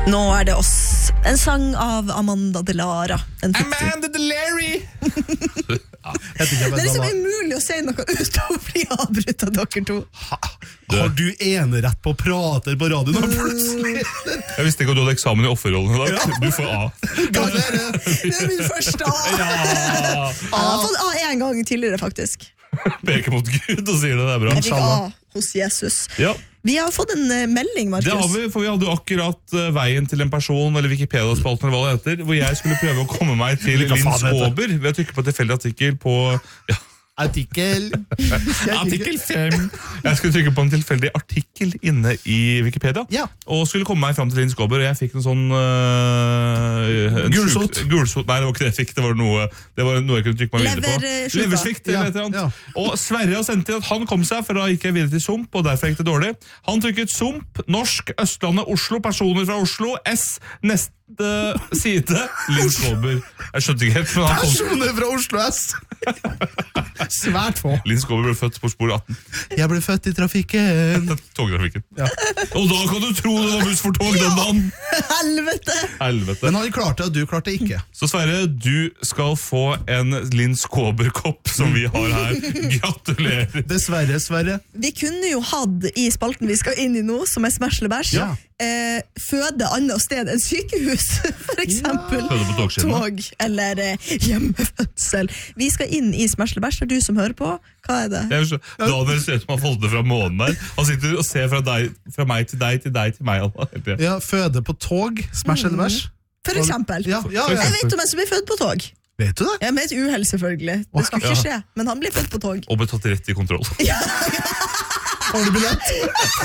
Nå det oss. En sang av Amanda Delara. Amanda Delary! Det liksom umulig å si noe ut og bli avbrutt av dere to. Har du enerett på å prate på radioen plutselig? Jeg visste ikke at du hadde eksamen i offerrollen i dag. Du får A. Det min første A. Jeg har fått A en gang tidligere faktisk. Peker mot Gud og sier det er bra. Jeg fikk A hos Jesus. Ja. Vi har fått en melding, Markus. Det har vi, for vi hadde jo akkurat veien til en person, eller Wikipedia-spalten, eller hva det heter, hvor jeg skulle prøve å komme meg til Linn Skåber ved å trykke på tilfeldig artikkel på... Ja. Artikkel 5. Jeg skulle trykke på en tilfeldig artikkel inne i Wikipedia, og skulle komme meg fram til Linn Skåber, og jeg fikk en sånn... Gulsot. Nei, det var ikke det jeg fikk, det var noe jeg kunne trykke meg videre på. Leversvikt, eller et eller annet. Og Sverre har sendt til at han kom seg, for da gikk jeg videre til Sump, og derfor gikk det dårlig. Han trykket Sump, Norsk, Østlandet, Oslo, personer fra Oslo, S, neste side, Linn Skåber. Jeg skjønte ikke helt, men han kom... Personer fra Oslo S. Svært få. Linn Skåber ble født på spor 18. Jeg ble født i trafikken. Togtrafikken. Ja. Og da kan du tro det var buss for tog den dagen. Helvete. Men han klarte det, og du klarte det ikke. Så Sverre, du skal få en Linn Skåber-kopp som vi har her. Gratulerer. Dessverre, Sverre. Vi kunne jo hatt i spalten vi skal inn i nå, som Smash eller bæsj, føde annet sted enn sykehus, for eksempel tog, eller hjemmefødsel. Vi skal inn i Smash eller bæsj, du som hører på, hva det? Daniel ser ut som han folder fra månen der. Han sitter og ser fra meg til deg, til deg, til meg. Ja, føde på tog, Smash eller bæsj. For eksempel. Jeg vet om en som blir født på tog. Vet du det? Ja, med et uheld selvfølgelig. Det skal ikke skje, men han blir født på tog. Og ble tatt rett i kontroll. Har du billett?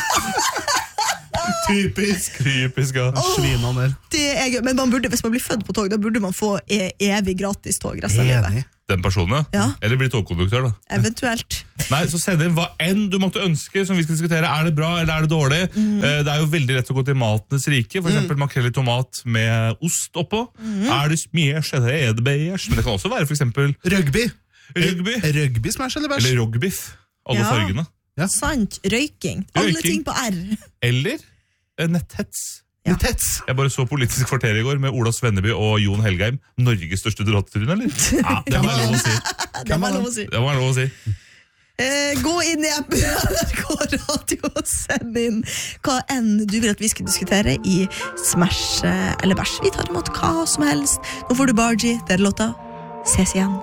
Typisk, ja. Svina ned. Men man burde, hvis man blir født på tog, da burde man få evig gratis tog resten av livet. Den personen, ja. Eller bli togkonduktør, da. Eventuelt. Nei, så send inn hva enn du måtte ønske som vi skal diskutere. Er det bra, eller er det dårlig? Det er jo veldig lett å gå til matenes rike. For eksempel makrell i tomat med ost oppå. Er det smjesh, eller er det beige? Men det kan også være for eksempel... Rugby, Smash eller bæsj? Eller rogbiff. Alle fargene. Ja. Sant, røyking. Alle ting på R. Eller netthets. Netthets. Jeg bare så Politisk kvarter i går med Ola Svenneby og Jon Helgheim. Norges største drotterun, eller? Ja, det var lov å si. Det var lov å si. Det var lov å si. Gå inn i appen NRK Radio og send inn hva enn du vil at vi skal diskutere i Smash eller bæsj. Vi tar imot hva som helst. Nå får du Bargie, det er låta. Ses igjen.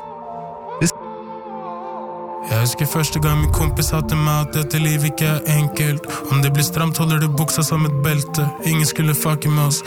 Jeg husker første gang min kompis sa til meg at dette livet ikke er enkelt. Om det blir stramt holder du buksa som et belte. Ingen skulle fucke med oss.